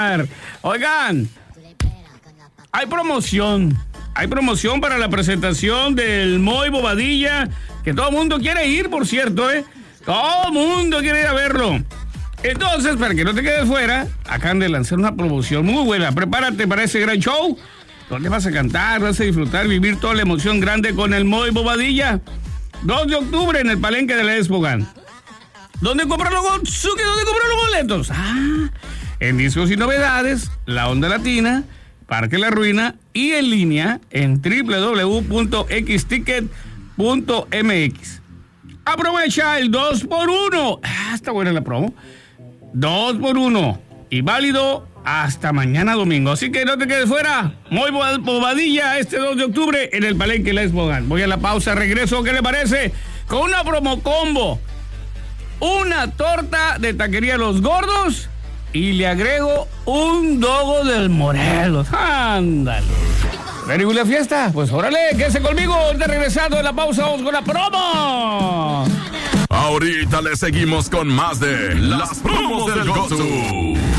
Oigan, hay promoción. Hay promoción para la presentación del Moy Bobadilla, que todo el mundo quiere ir, por cierto, ¿eh? Todo el mundo quiere ir a verlo. Entonces, para que no te quedes fuera, acaban de lanzar una promoción muy buena. Prepárate para ese gran show, donde vas a cantar, vas a disfrutar, vivir toda la emoción grande con el Moy Bobadilla. 2 de octubre en el Palenque de la Expogan. ¿Dónde comprar los boletos? En Discos y Novedades, La Onda Latina, Parque La Ruina y en línea en www.xticket.mx. Aprovecha el 2x1. Está buena la promo. 2x1 y válido hasta mañana domingo. Así que no te quedes fuera. Moy Bobadilla este 2 de octubre en el Palenque La Expogan. Voy a la pausa, regreso. ¿Qué le parece? Con una promo combo. Una torta de Taquería Los Gordos y le agrego un dogo del Morelos. Ándale. ¿Very good la fiesta? Pues órale, quédese conmigo. De regresando de la pausa, vamos con la promo. Ahorita le seguimos con más de las promos del Gotsu.